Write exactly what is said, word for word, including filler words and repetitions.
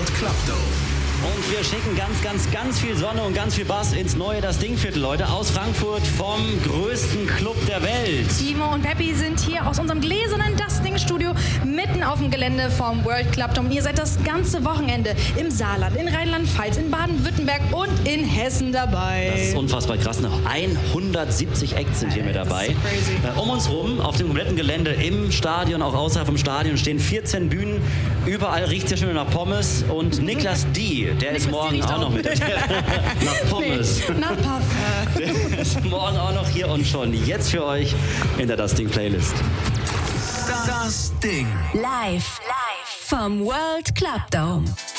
World Club Dome. Und wir schicken ganz, ganz, ganz viel Sonne und ganz viel Bass ins neue Das Ding-Viertel, Leute, aus Frankfurt vom größten Club der Welt. Timo und Peppi sind hier aus unserem gläsernen Das Ding-Studio mitten auf dem Gelände vom World Club Dome. Und ihr seid das ganze Wochenende im Saarland, in Rheinland-Pfalz, in Baden-Württemberg und in Hessen dabei. Das ist unfassbar krass. Noch hundertsiebzig Acts sind hier mit dabei. Das ist crazy. Um uns rum, auf dem kompletten Gelände, im Stadion, auch außerhalb vom Stadion, stehen vierzehn Bühnen. Überall riecht es ja schon nach Pommes. Und Niklas D., der ist morgen auch noch mit. Nach Pommes. Nee, nach Puff. Der ist morgen auch noch hier und schon jetzt für euch in der Das Ding Playlist. Das Ding. Live, live vom World Club Dome.